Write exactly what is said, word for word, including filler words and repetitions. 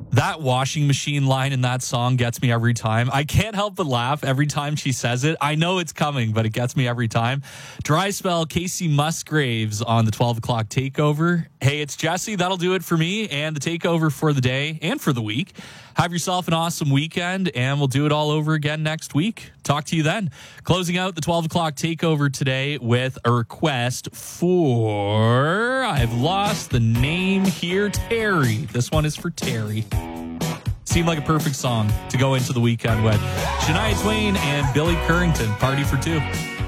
That washing machine line in that song gets me every time. I can't help but laugh every time she says it. I know it's coming, but it gets me every time. Dry spell, Casey Musgraves on the twelve o'clock takeover. Hey, it's Jesse. That'll do it for me and the takeover for the day and for the week. Have yourself an awesome weekend, and we'll do it all over again next week. Talk to you then. Closing out the twelve o'clock takeover today with a request for, I've lost the name here, Terry. This one is for Terry. Seemed like a perfect song to go into the weekend with. Shania Twain and Billy Currington, Party for Two.